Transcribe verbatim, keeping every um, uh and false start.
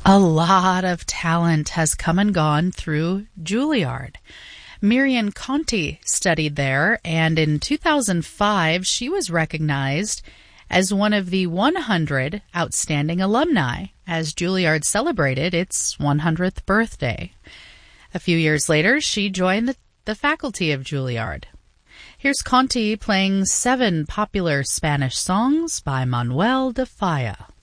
A lot of talent has come and gone through Juilliard. Miriam Conti studied there, and in two thousand five, she was recognized as one of the one hundred outstanding alumni as Juilliard celebrated its one hundredth birthday. A few years later, she joined the, the faculty of Juilliard. Here's Conti playing seven popular Spanish songs by Manuel de Falla.